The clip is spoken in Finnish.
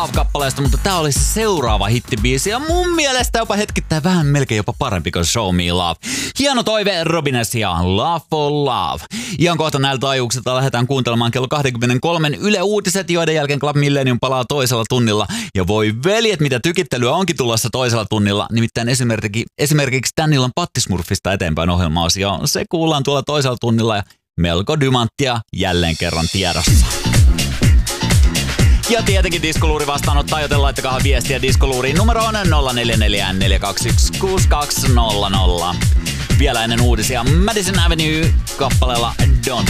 Love-kappaleesta, mutta tää oli se seuraava hittibiisi ja mun mielestä jopa hetkittäin vähän melkein jopa parempi kuin Show Me Love. Hieno toive Robines ja Love for Love. Ihan kohta näillä taajuuksilta lähdetään kuuntelemaan kello 23 Yle Uutiset, joiden jälkeen Club Millennium palaa toisella tunnilla. Ja voi veljet, mitä tykittelyä onkin tulossa toisella tunnilla. Nimittäin esimerkiksi tän illan Pattismurfista eteenpäin ohjelma-osio. Se kuullaan tuolla toisella tunnilla ja melko dymanttia jälleen kerran tiedossa. Ja tietenkin Diskoluuri vastaanottaa, joten laittakaa viestiä Diskoluuriin. Numero on 0444216200. Vielä ennen uutisia Madison Avenue kappaleella Don't